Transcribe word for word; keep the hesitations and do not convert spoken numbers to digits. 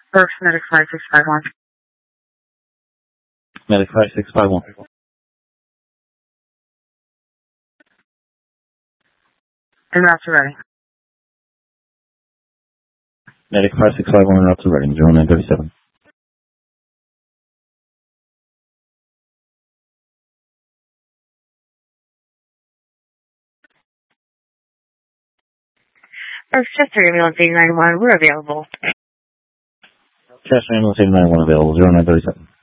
First, Medic five six five one. Medic five six five one. En route to Reading. Medic five six five one en route to Reading, zero nine three seven. First, Chester Ambulance eight nine one, we're available. Chester Ambulance eight nine one available, zero nine three seven.